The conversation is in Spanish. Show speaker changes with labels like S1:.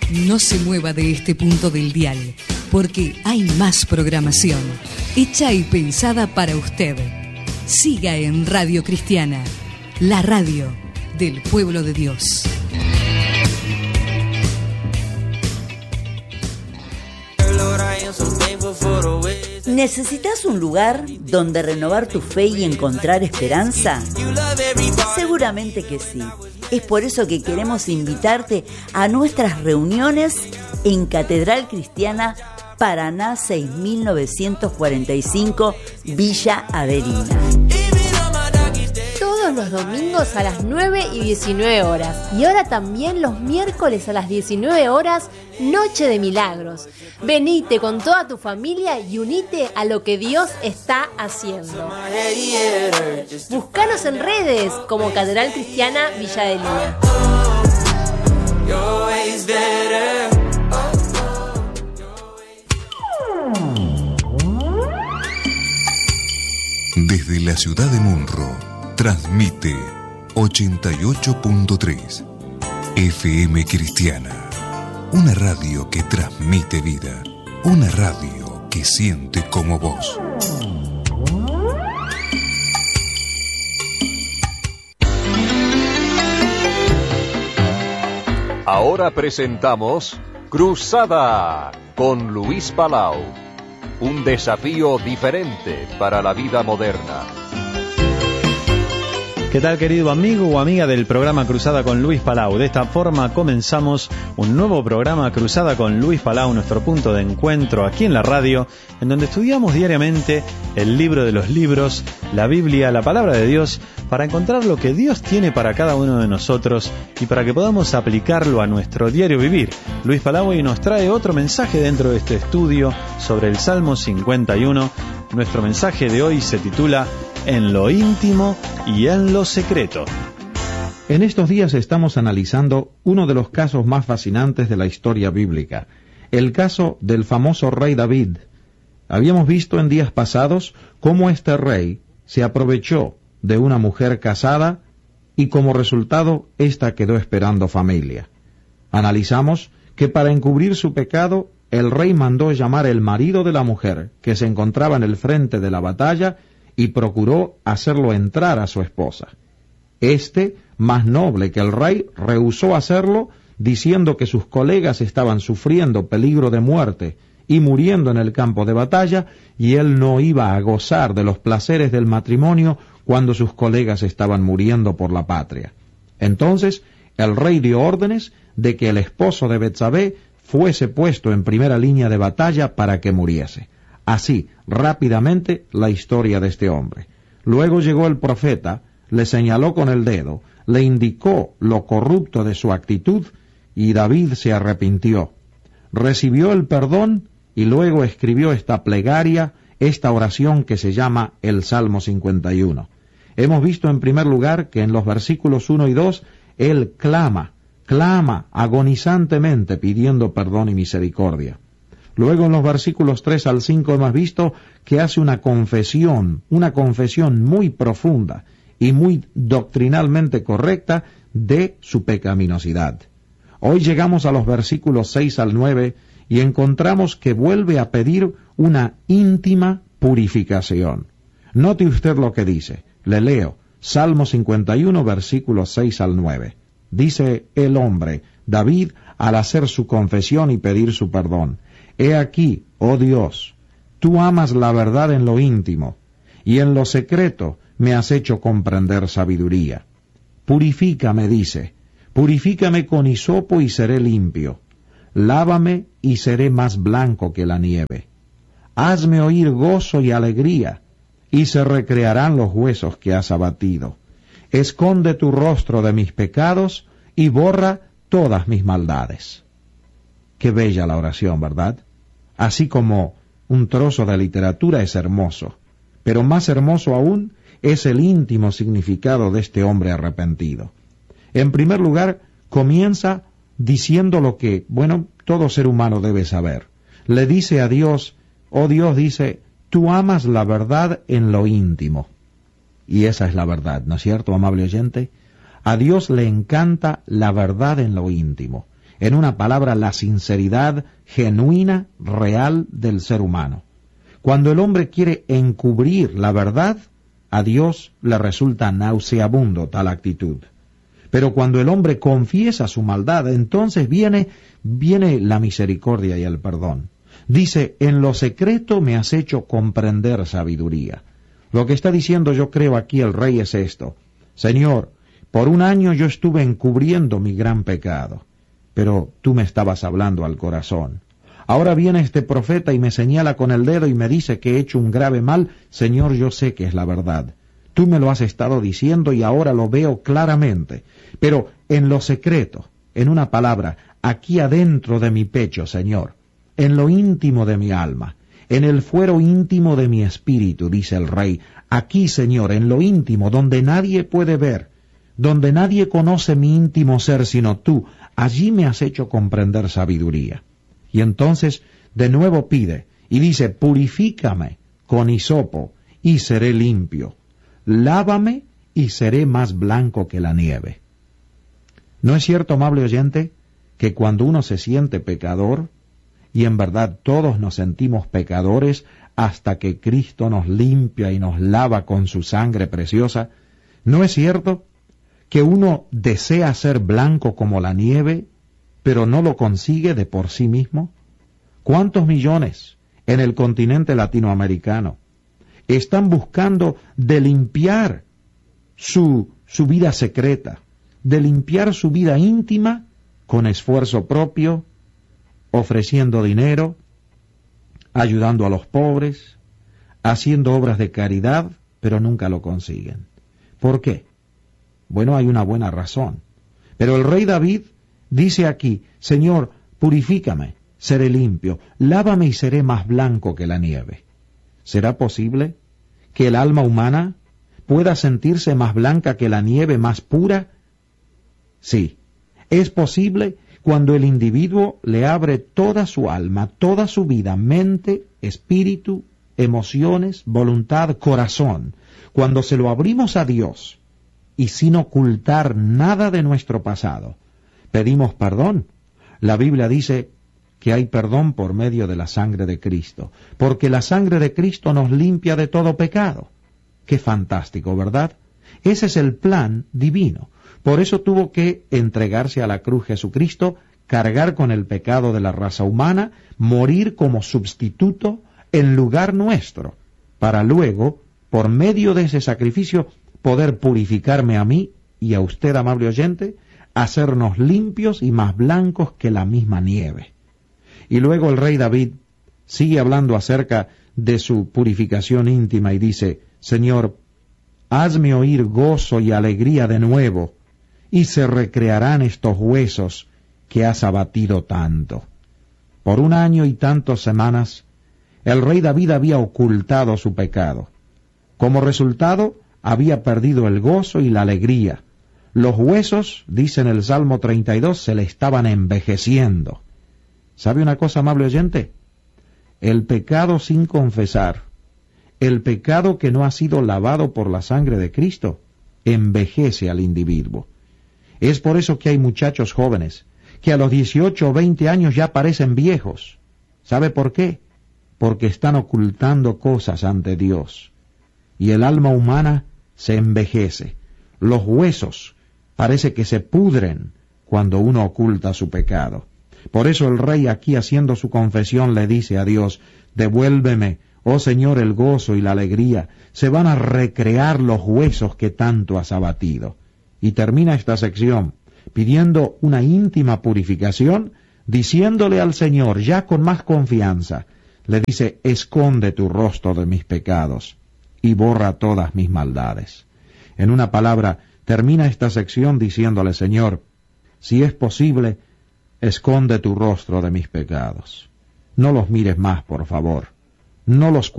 S1: No se mueva de este punto del dial, porque hay más programación, hecha y pensada para usted. Siga en Radio Cristiana, la radio del pueblo de Dios.
S2: ¿Necesitas un lugar donde renovar tu fe y encontrar esperanza? Seguramente que sí. Es por eso que queremos invitarte a nuestras reuniones en Catedral Cristiana Paraná 6945, Villa Averina.
S3: Todos los domingos a las 9 y 19 horas. Y ahora también los miércoles a las 19 horas, Noche de Milagros. Venite con toda tu familia y unite a lo que Dios está haciendo. Búscanos en redes como Catedral Cristiana Villa Adelina.
S4: Desde la ciudad de Munro, transmite 88.3 FM Cristiana, una radio que transmite vida, una radio que siente como vos.
S5: Ahora presentamos Cruzada con Luis Palau, un desafío diferente para la vida moderna.
S6: ¿Qué tal, querido amigo o amiga del programa Cruzada con Luis Palau? De esta forma comenzamos un nuevo programa Cruzada con Luis Palau, nuestro punto de encuentro aquí en la radio, en donde estudiamos diariamente el libro de los libros, la Biblia, la palabra de Dios, para encontrar lo que Dios tiene para cada uno de nosotros y para que podamos aplicarlo a nuestro diario vivir. Luis Palau hoy nos trae otro mensaje dentro de este estudio sobre el Salmo 51. Nuestro mensaje de hoy se titula En lo íntimo y en lo secreto.
S7: En estos días estamos analizando uno de los casos más fascinantes de la historia bíblica, el caso del famoso rey David. Habíamos visto en días pasados cómo este rey se aprovechó de una mujer casada y como resultado ésta quedó esperando familia. Analizamos que para encubrir su pecado, el rey mandó llamar el marido de la mujer que se encontraba en el frente de la batalla y procuró hacerlo entrar a su esposa. Este, más noble que el rey, rehusó hacerlo, diciendo que sus colegas estaban sufriendo peligro de muerte y muriendo en el campo de batalla, y él no iba a gozar de los placeres del matrimonio cuando sus colegas estaban muriendo por la patria. Entonces, el rey dio órdenes de que el esposo de Betsabé fuese puesto en primera línea de batalla para que muriese. Así, rápidamente, la historia de este hombre. Luego llegó el profeta, le señaló con el dedo, le indicó lo corrupto de su actitud, y David se arrepintió. Recibió el perdón y luego escribió esta plegaria, esta oración que se llama el Salmo 51. Hemos visto en primer lugar que en los versículos 1 y 2, él clama agonizantemente pidiendo perdón y misericordia. Luego en los versículos 3 al 5 hemos visto que hace una confesión muy profunda y muy doctrinalmente correcta de su pecaminosidad. Hoy llegamos a los versículos 6 al 9 y encontramos que vuelve a pedir una íntima purificación. Note usted lo que dice. Le leo, Salmo 51, versículos 6 al 9. Dice el hombre, David, al hacer su confesión y pedir su perdón: He aquí, oh Dios, tú amas la verdad en lo íntimo, y en lo secreto me has hecho comprender sabiduría. Purifícame, dice, purifícame con hisopo y seré limpio. Lávame y seré más blanco que la nieve. Hazme oír gozo y alegría, y se recrearán los huesos que has abatido. Esconde tu rostro de mis pecados y borra todas mis maldades. Qué bella la oración, ¿verdad? Así como un trozo de literatura es hermoso, pero más hermoso aún es el íntimo significado de este hombre arrepentido. En primer lugar, comienza diciendo lo que, todo ser humano debe saber. Le dice a Dios, oh Dios, dice, tú amas la verdad en lo íntimo. Y esa es la verdad, ¿no es cierto, amable oyente? A Dios le encanta la verdad en lo íntimo. En una palabra, la sinceridad genuina, real del ser humano. Cuando el hombre quiere encubrir la verdad, a Dios le resulta nauseabundo tal actitud. Pero cuando el hombre confiesa su maldad, entonces viene la misericordia y el perdón. Dice, en lo secreto me has hecho comprender sabiduría. Lo que está diciendo, yo creo, aquí el rey es esto: Señor, por un año yo estuve encubriendo mi gran pecado, pero tú me estabas hablando al corazón. Ahora viene este profeta y me señala con el dedo y me dice que he hecho un grave mal. Señor, yo sé que es la verdad. Tú me lo has estado diciendo y ahora lo veo claramente. Pero en lo secreto, en una palabra, aquí adentro de mi pecho, Señor, en lo íntimo de mi alma, en el fuero íntimo de mi espíritu, dice el rey, aquí, Señor, en lo íntimo, donde nadie puede ver, donde nadie conoce mi íntimo ser sino tú, allí me has hecho comprender sabiduría. Y entonces de nuevo pide y dice, purifícame con hisopo y seré limpio, lávame y seré más blanco que la nieve. ¿No es cierto, amable oyente, que cuando uno se siente pecador, y en verdad todos nos sentimos pecadores hasta que Cristo nos limpia y nos lava con su sangre preciosa, ¿no es cierto que uno desea ser blanco como la nieve, pero no lo consigue de por sí mismo? ¿Cuántos millones en el continente latinoamericano están buscando de limpiar su vida secreta, de limpiar su vida íntima con esfuerzo propio, ofreciendo dinero, ayudando a los pobres, haciendo obras de caridad, pero nunca lo consiguen? ¿Por qué? Bueno, hay una buena razón. Pero el rey David dice aquí, Señor, purifícame, seré limpio, lávame y seré más blanco que la nieve. ¿Será posible que el alma humana pueda sentirse más blanca que la nieve, más pura? Sí, es posible cuando el individuo le abre toda su alma, toda su vida, mente, espíritu, emociones, voluntad, corazón. Cuando se lo abrimos a Dios y sin ocultar nada de nuestro pasado, pedimos perdón. La Biblia dice que hay perdón por medio de la sangre de Cristo, porque la sangre de Cristo nos limpia de todo pecado. Qué fantástico, ¿verdad? Ese es el plan divino. Por eso tuvo que entregarse a la cruz Jesucristo, cargar con el pecado de la raza humana, morir como sustituto en lugar nuestro, para luego, por medio de ese sacrificio, poder purificarme a mí y a usted, amable oyente, hacernos limpios y más blancos que la misma nieve. Y luego el rey David sigue hablando acerca de su purificación íntima y dice, Señor, hazme oír gozo y alegría de nuevo, y se recrearán estos huesos que has abatido tanto. Por un año y tantas semanas, el rey David había ocultado su pecado. Como resultado, había perdido el gozo y la alegría. Los huesos, dice en el Salmo 32, se le estaban envejeciendo. ¿Sabe una cosa, amable oyente? El pecado sin confesar, el pecado que no ha sido lavado por la sangre de Cristo, envejece al individuo. Es por eso que hay muchachos jóvenes que a los 18 o 20 años ya parecen viejos. ¿Sabe por qué? Porque están ocultando cosas ante Dios. Y el alma humana se envejece. Los huesos parece que se pudren cuando uno oculta su pecado. Por eso el rey, aquí haciendo su confesión, le dice a Dios, devuélveme, oh Señor, el gozo y la alegría. Se van a recrear los huesos que tanto has abatido. Y termina esta sección pidiendo una íntima purificación, diciéndole al Señor, ya con más confianza, le dice, esconde tu rostro de mis pecados y borra todas mis maldades. En una palabra, termina esta sección diciéndole, Señor, si es posible, esconde tu rostro de mis pecados. No los mires más, por favor. No los